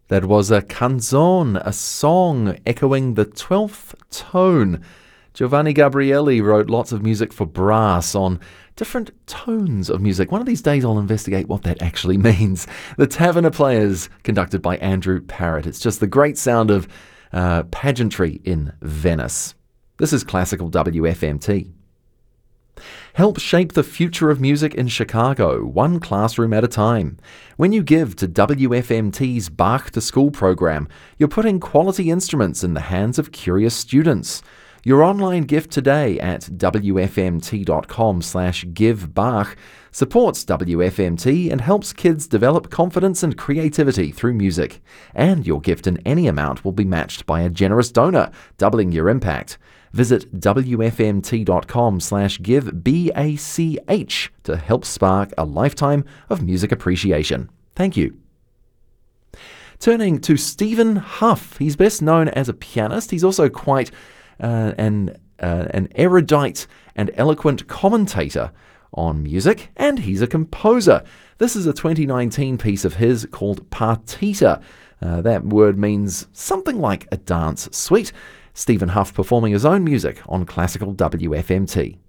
That was a canzone, a song echoing the 12th tone. Giovanni Gabrieli wrote lots of music for brass on different tones of music. One of these days I'll investigate what that actually means. The Taverner Players, conducted by Andrew Parrott. It's just the great sound of pageantry in Venice. This is Classical WFMT. Help shape the future of music in Chicago, one classroom at a time. When you give to WFMT's Bach to School program, you're putting quality instruments in the hands of curious students. Your online gift today at wfmt.com/givebach supports WFMT and helps kids develop confidence and creativity through music. And your gift in any amount will be matched by a generous donor, doubling your impact. Visit wfmt.com/givebach to help spark a lifetime of music appreciation. Thank you. Turning to Stephen Hough. He's best known as a pianist. He's also quite an erudite and eloquent commentator on music, and he's a composer. This is a 2019 piece of his called Partita. That word means something like a dance suite. Stephen Hough performing his own music on Classical WFMT.